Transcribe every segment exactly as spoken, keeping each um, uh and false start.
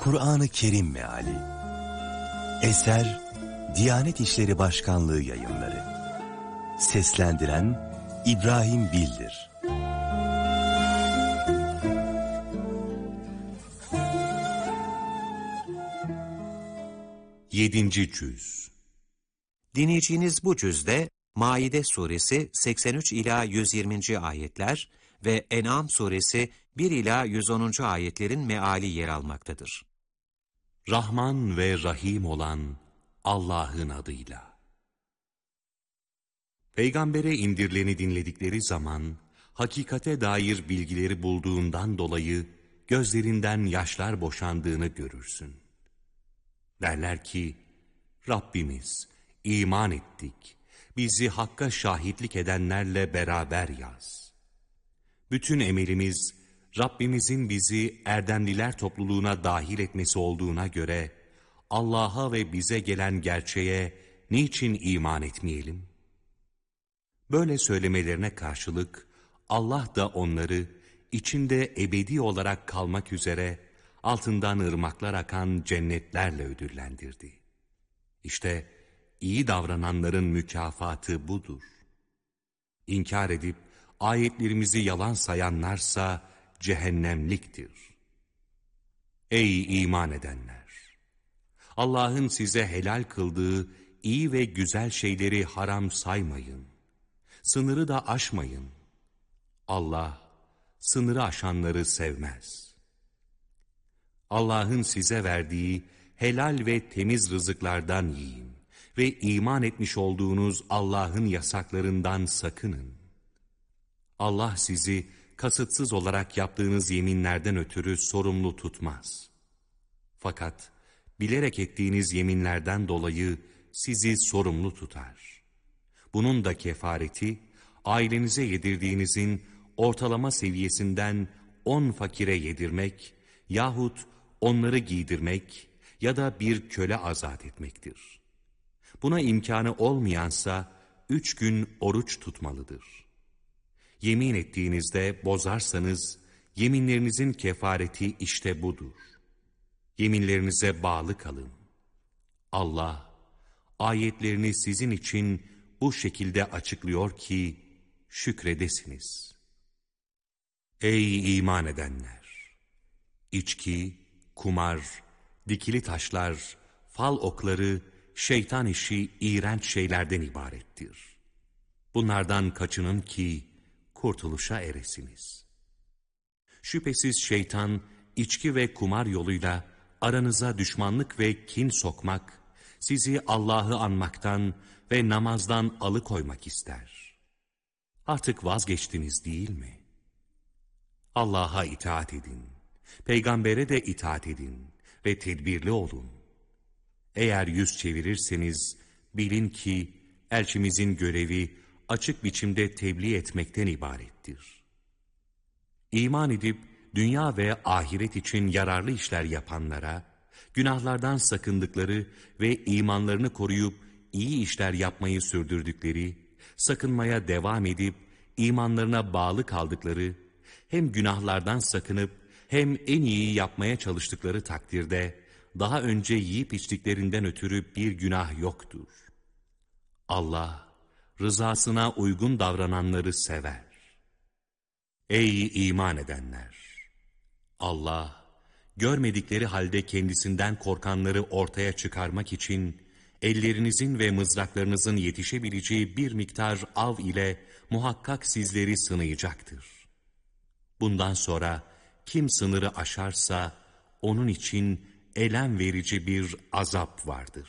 Kur'an-ı Kerim Meali. Eser Diyanet İşleri Başkanlığı Yayınları. Seslendiren İbrahim Bildir. Yedinci Cüz. Dinleyeceğiniz bu cüzde Maide suresi seksen üç ila yüz yirminci ayetler ve En'am suresi bir ila yüz onuncu ayetlerin meali yer almaktadır. Rahman ve Rahim olan Allah'ın adıyla. Peygambere indirileni dinledikleri zaman, hakikate dair bilgileri bulduğundan dolayı gözlerinden yaşlar boşandığını görürsün. Derler ki, Rabbimiz, iman ettik, bizi Hakk'a şahitlik edenlerle beraber yaz. Bütün emelimiz, Rabbimizin bizi erdemliler topluluğuna dahil etmesi olduğuna göre, Allah'a ve bize gelen gerçeğe niçin iman etmeyelim? Böyle söylemelerine karşılık, Allah da onları içinde ebedi olarak kalmak üzere altından ırmaklar akan cennetlerle ödüllendirdi. İşte iyi davrananların mükafatı budur. İnkar edip ayetlerimizi yalan sayanlarsa cehennemliktir. Ey iman edenler! Allah'ın size helal kıldığı iyi ve güzel şeyleri haram saymayın. Sınırı da aşmayın. Allah sınırı aşanları sevmez. Allah'ın size verdiği helal ve temiz rızıklardan yiyin ve iman etmiş olduğunuz Allah'ın yasaklarından sakının. Allah sizi kasıtsız olarak yaptığınız yeminlerden ötürü sorumlu tutmaz. Fakat bilerek ettiğiniz yeminlerden dolayı sizi sorumlu tutar. Bunun da kefareti, ailenize yedirdiğinizin ortalama seviyesinden on fakire yedirmek yahut onları giydirmek ya da bir köle azat etmektir. Buna imkanı olmayansa üç gün oruç tutmalıdır. Yemin ettiğinizde bozarsanız yeminlerinizin kefareti işte budur. Yeminlerinize bağlı kalın. Allah ayetlerini sizin için bu şekilde açıklıyor ki şükredesiniz. Ey iman edenler! İçki, kumar, dikili taşlar, fal okları, şeytan işi iğrenç şeylerden ibarettir. Bunlardan kaçının ki kurtuluşa eresiniz. Şüphesiz şeytan, içki ve kumar yoluyla aranıza düşmanlık ve kin sokmak, sizi Allah'ı anmaktan ve namazdan alıkoymak ister. Artık vazgeçtiniz değil mi? Allah'a itaat edin, peygambere de itaat edin ve tedbirli olun. Eğer yüz çevirirseniz bilin ki elçimizin görevi açık biçimde tebliğ etmekten ibarettir. İman edip dünya ve ahiret için yararlı işler yapanlara, günahlardan sakındıkları ve imanlarını koruyup iyi işler yapmayı sürdürdükleri, sakınmaya devam edip imanlarına bağlı kaldıkları, hem günahlardan sakınıp hem en iyi yapmaya çalıştıkları takdirde, daha önce yiyip içtiklerinden ötürü bir günah yoktur. Allah, rızasına uygun davrananları sever. Ey iman edenler! Allah, görmedikleri halde kendisinden korkanları ortaya çıkarmak için, ellerinizin ve mızraklarınızın yetişebileceği bir miktar av ile muhakkak sizleri sınayacaktır. Bundan sonra kim sınırı aşarsa, onun için elem verici bir azap vardır.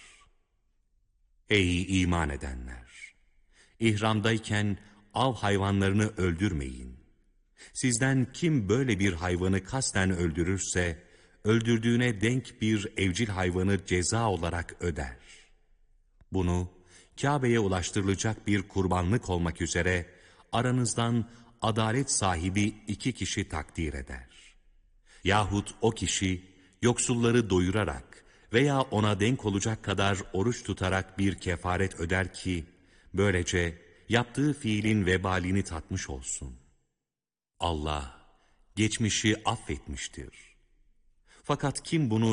Ey iman edenler! İhramdayken av hayvanlarını öldürmeyin. Sizden kim böyle bir hayvanı kasten öldürürse, öldürdüğüne denk bir evcil hayvanı ceza olarak öder. Bunu Kabe'ye ulaştırılacak bir kurbanlık olmak üzere aranızdan adalet sahibi iki kişi takdir eder. Yahut o kişi yoksulları doyurarak veya ona denk olacak kadar oruç tutarak bir kefaret öder ki, böylece yaptığı fiilin vebalini tatmış olsun. Allah geçmişi affetmiştir. Fakat kim bunu